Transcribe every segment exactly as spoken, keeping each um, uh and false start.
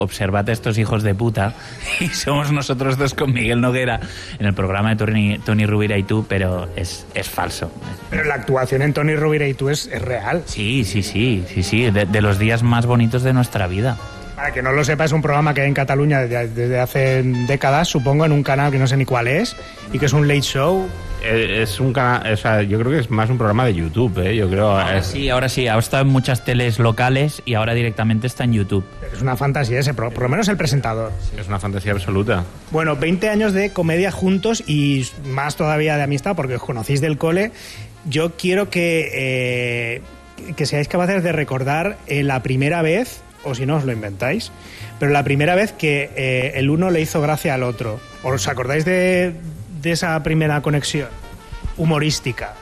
observad a estos hijos de puta, y somos nosotros dos con Miguel Noguera en el programa de Tony, Tony Rovira y tú, pero es, es falso. Pero la actuación en Tony Rovira y tú es, es real. Sí, sí, sí, sí, sí, de, de los días más bonitos de nuestra vida. Para que no lo sepa, es un programa que hay en Cataluña desde, desde hace décadas, supongo, en un canal que no sé ni cuál es, y que es un late show. Es un canal, o sea, yo creo que es más un programa de YouTube, ¿eh? Yo creo. Ahora es... sí, ahora sí, ahora está en muchas teles locales y ahora directamente está en YouTube. Es una fantasía ese, por, por lo menos el presentador. Es una fantasía absoluta. Bueno, veinte años de comedia juntos y más todavía de amistad, porque os conocéis del cole. Yo quiero que, eh, que seáis capaces de recordar eh, la primera vez, o si no os lo inventáis, pero la primera vez que eh, el uno le hizo gracia al otro. ¿Os acordáis de, de esa primera conexión humorística?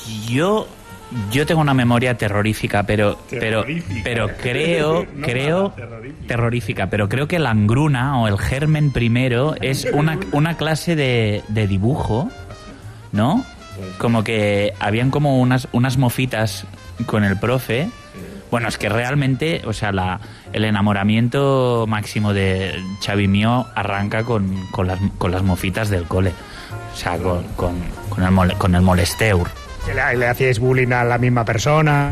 Yo yo tengo una memoria terrorífica, pero Terrorífica. pero pero creo No, creo terrorífica. terrorífica, pero creo que la engruna o el germen primero es una una clase de, de dibujo, ¿no? Como que habían como unas unas mofitas con el profe. Bueno, es que realmente, o sea, la, el enamoramiento máximo de Xavi mío arranca con, con, las, con las mofitas del cole. O sea, con, con, con, el, mole, con el molesteur. Que le, le hacíais bullying a la misma persona.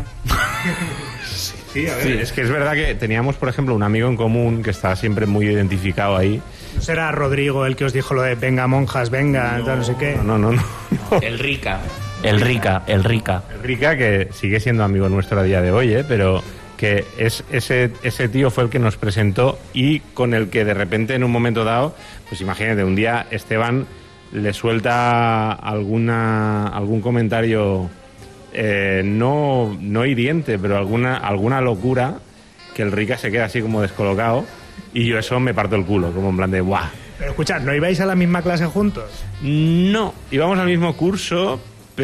Sí, a ver. Sí, es que es verdad que teníamos, por ejemplo, un amigo en común que estaba siempre muy identificado ahí. ¿No será Rodrigo el que os dijo lo de venga monjas, venga, no, tal, no sé qué? No, no, no. no. El Rica. El Rica, el Rica. El Rica, que sigue siendo amigo nuestro a día de hoy, ¿eh? Pero que es ese, ese tío fue el que nos presentó y con el que de repente en un momento dado, pues imagínate, un día Esteban le suelta alguna algún comentario eh, no, no hiriente, pero alguna, alguna locura que el Rica se queda así como descolocado y yo eso me parto el culo, como en plan de ¡buah! Pero escuchad, ¿no ibais a la misma clase juntos? No, íbamos al mismo curso,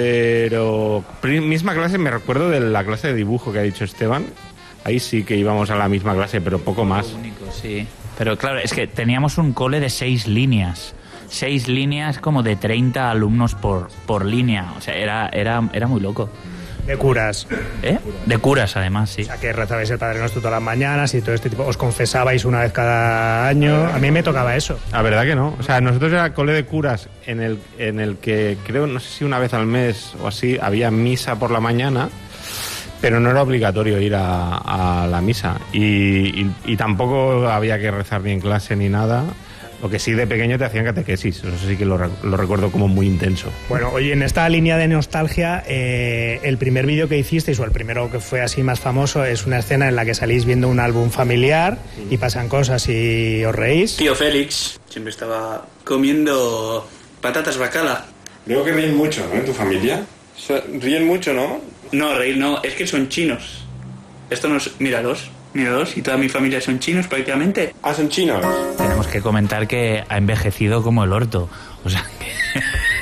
pero misma clase, me recuerdo de la clase de dibujo que ha dicho Esteban. Ahí sí que íbamos a la misma clase, pero poco más. Único, sí. Pero claro, es que teníamos un cole de seis líneas. Seis líneas como de treinta alumnos por, por línea. O sea, era, era, era muy loco. De curas. ¿Eh? De curas, además, sí. O sea, que rezabais el Padre Nuestro todas las mañanas y todo este tipo. Os confesabais una vez cada año. A mí me tocaba eso. La verdad que no. O sea, nosotros era cole de curas en el, en el que creo, no sé si una vez al mes o así, había misa por la mañana, pero no era obligatorio ir a, a la misa. Y, y, y tampoco había que rezar ni en clase ni nada. Lo que sí, de pequeño te hacían catequesis, eso sí que lo, lo recuerdo como muy intenso. Bueno, oye, en esta línea de nostalgia, eh, el primer vídeo que hicisteis, o el primero que fue así más famoso, es una escena en la que salís viendo un álbum familiar y pasan cosas y os reís. Tío Félix siempre estaba comiendo patatas bacala. Veo que ríen mucho, ¿no? En tu familia. O sea, ríen mucho, ¿no? No, reír no, es que son chinos. Esto no es... Míralos, míralos, y toda mi familia son chinos prácticamente. Ah, son chinos. Tenemos que comentar que ha envejecido como el orto. O sea, que...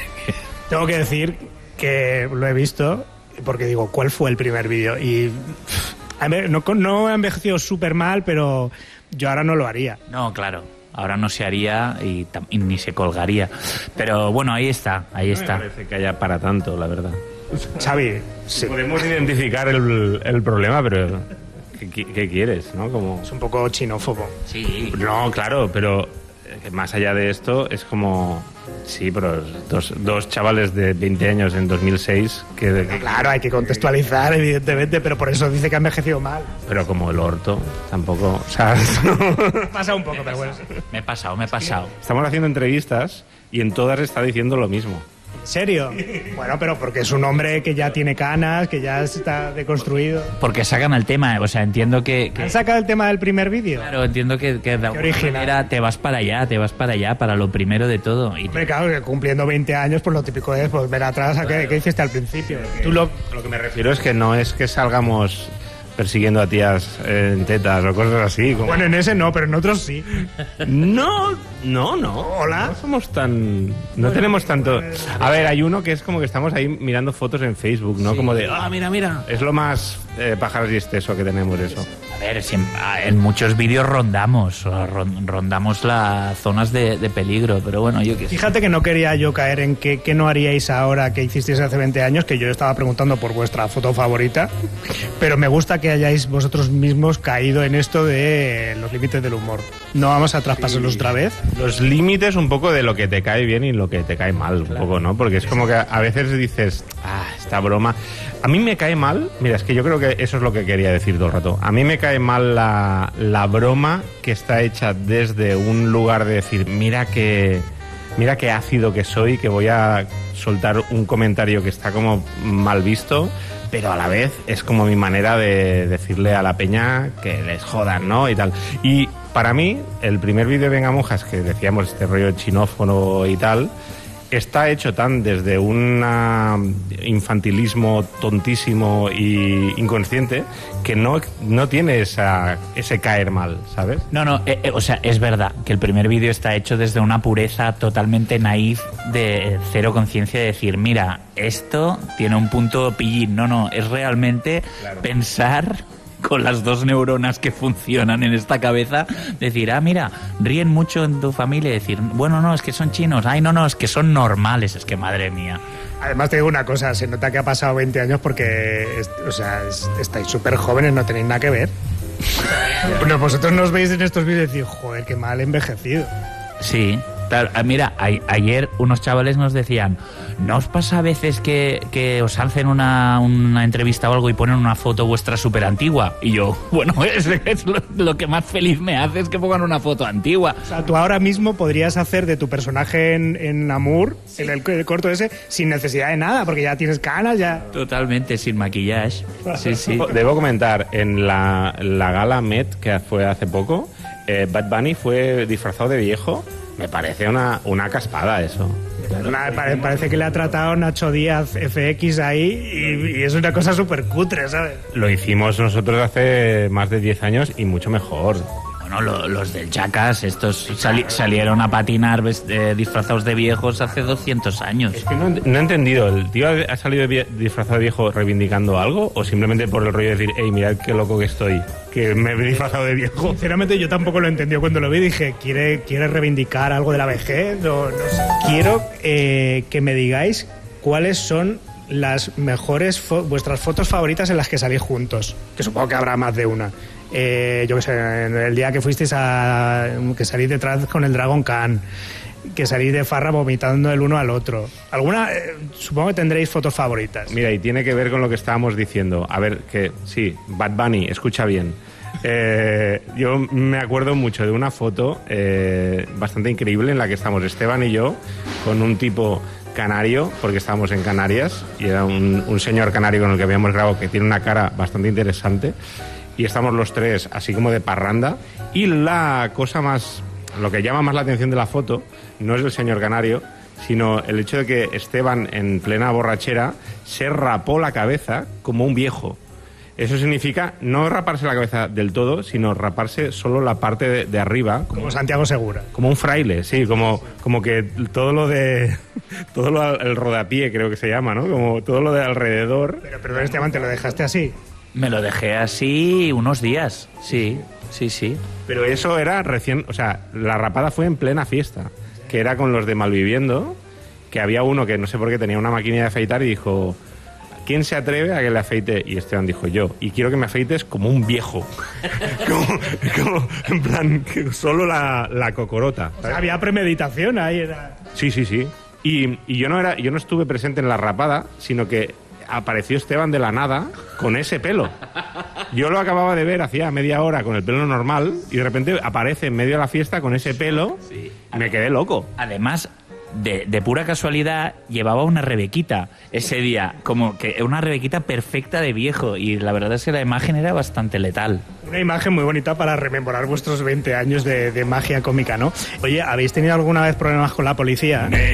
Tengo que decir que lo he visto porque digo, ¿cuál fue el primer vídeo? Y pff, no, no ha envejecido súper mal, pero yo ahora no lo haría. No, claro. Ahora no se haría y, y ni se colgaría. Pero bueno, ahí está, ahí está. No me parece que haya para tanto, la verdad. Xavi, sí. Podemos identificar el, el problema, pero ¿qué, qué quieres, no? Como... Es un poco chinófobo. Sí. No, claro, pero más allá de esto es como... Sí, pero dos, dos chavales de veinte años en dos mil seis que... Claro, hay que contextualizar, evidentemente, pero por eso dice que ha envejecido mal. Pero como el orto, tampoco... O sea, pasa un poco, pero bueno. Me he pasado, me he pasado. Estamos haciendo entrevistas y en todas está diciendo lo mismo. ¿En serio? Bueno, pero porque es un hombre que ya tiene canas, que ya está deconstruido. Porque sacan el tema, o sea, entiendo que... que... ¿Han sacado el tema del primer vídeo? Claro, entiendo que, que de alguna manera te vas para allá, te vas para allá, para lo primero de todo. Y... Hombre, claro, que cumpliendo veinte años, pues lo típico es pues, ver atrás a qué, qué hiciste al principio. Tú lo, lo que me refiero es que no es que salgamos persiguiendo a tías en tetas o cosas así. Como... Bueno, en ese no, pero en otros sí. No, no, no. Hola. No somos tan... No bueno, tenemos tanto... A ver, hay uno que es como que estamos ahí mirando fotos en Facebook, ¿no? Sí. Como de, ah, mira, mira. Es lo más eh, pájaros y exceso que tenemos eso. ver, siempre, en muchos vídeos rondamos, rondamos las zonas de, de peligro, pero bueno, yo qué sé. Fíjate que no quería yo caer en qué, qué no haríais ahora que hicisteis hace veinte años, que yo estaba preguntando por vuestra foto favorita, pero me gusta que hayáis vosotros mismos caído en esto de los límites del humor. No vamos a traspasarlos sí. otra vez. Los límites un poco de lo que te cae bien y lo que te cae mal, un claro. poco, ¿no? Porque es como que a veces dices, ah, esta broma... A mí me cae mal, mira, es que yo creo que eso es lo que quería decir todo el rato. A mí me cae mal la, la broma que está hecha desde un lugar de decir, mira que, mira qué ácido que soy, que voy a soltar un comentario que está como mal visto, pero a la vez es como mi manera de decirle a la peña que les jodan, ¿no? Y tal. Y para mí, el primer vídeo de Venga Monjas, que decíamos este rollo chinófono y tal, está hecho tan desde un infantilismo tontísimo y inconsciente que no, no tiene esa, ese caer mal, ¿sabes? No, no, eh, eh, o sea, es verdad que el primer vídeo está hecho desde una pureza totalmente naif de cero conciencia de decir, mira, esto tiene un punto pillín. No, no, es realmente claro. pensar... con las dos neuronas que funcionan en esta cabeza, decir, ah, mira, ríen mucho en tu familia, decir, bueno, no, es que son chinos, ay, no, no, es que son normales, es que madre mía. Además te digo una cosa, se nota que ha pasado veinte años porque, o sea, es, estáis súper jóvenes, no tenéis nada que ver. Bueno, vosotros nos veis en estos vídeos y decís, joder, qué mal envejecido. Sí, claro, mira, a, ayer unos chavales nos decían, ¿no os pasa a veces que, que os hacen una, una entrevista o algo y ponen una foto vuestra súper antigua? Y yo, bueno, es, es lo, lo que más feliz me hace es que pongan una foto antigua. O sea, tú ahora mismo podrías hacer de tu personaje en, en Amour, sí. en el, el corto ese, sin necesidad de nada, porque ya tienes canas, ya... Totalmente, sin maquillaje. Sí, sí. Debo comentar, en la, la gala Met, que fue hace poco, eh, Bad Bunny fue disfrazado de viejo. Me parece una, una caspada eso. Una, parece que le ha tratado Nacho Díaz F X ahí y, y es una cosa súper cutre, ¿sabes? Lo hicimos nosotros hace más de diez años y mucho mejor. Bueno, lo, los del Jackass, estos sali, salieron a patinar eh, disfrazados de viejos hace doscientos años. Es que no, no he entendido, ¿el tío ha salido de disfrazado de viejo reivindicando algo o simplemente por el rollo de decir, hey, mirad qué loco que estoy, que me he disfrazado de viejo? Sinceramente yo tampoco lo entendí cuando lo vi, dije, ¿quiere, quiere reivindicar algo de la vejez? No, no sé. Quiero eh, que me digáis cuáles son las mejores, fo vuestras fotos favoritas en las que salís juntos, que supongo que habrá más de una. Eh, yo que sé, en el día que fuisteis a... que salís detrás con el Dragon Khan, que salís de farra vomitando el uno al otro. Alguna, eh, supongo que tendréis fotos favoritas. Mira, y tiene que ver con lo que estábamos diciendo. A ver, que sí, Bad Bunny, escucha bien. Eh, yo me acuerdo mucho de una foto eh, bastante increíble en la que estamos Esteban y yo con un tipo canario, porque estábamos en Canarias, y era un, un señor canario con el que habíamos grabado que tiene una cara bastante interesante. Y estamos los tres así como de parranda. Y la cosa más, lo que llama más la atención de la foto no es el señor canario, sino el hecho de que Esteban en plena borrachera se rapó la cabeza como un viejo. Eso significa no raparse la cabeza del todo, sino raparse solo la parte de, de arriba. Como, como Santiago Segura. Como un fraile, sí, como, como que todo lo de... todo lo, el rodapié creo que se llama, ¿no? Como todo lo de alrededor. Pero perdón, Esteban, ¿te lo dejaste así? Me lo dejé así unos días, sí, sí, sí. Pero eso era recién, o sea, la rapada fue en plena fiesta, que era con los de Malviviendo, que había uno que no sé por qué tenía una máquina de afeitar y dijo, ¿quién se atreve a que le afeite? Y Esteban dijo, yo, y quiero que me afeites como un viejo. como, como, en plan, solo la, la cocorota. O sea, había premeditación ahí. Era... Sí, sí, sí. Y, y yo no era, yo no estuve presente en la rapada, sino que apareció Esteban de la nada con ese pelo. Yo lo acababa de ver hacía media hora con el pelo normal y de repente aparece en medio de la fiesta con ese pelo. Sí. Y me quedé loco. Además, de, de pura casualidad, llevaba una rebequita ese día, como que una rebequita perfecta de viejo, y la verdad es que la imagen era bastante letal. Una imagen muy bonita para rememorar vuestros veinte años de, de magia cómica, ¿no? Oye, ¿habéis tenido alguna vez problemas con la policía?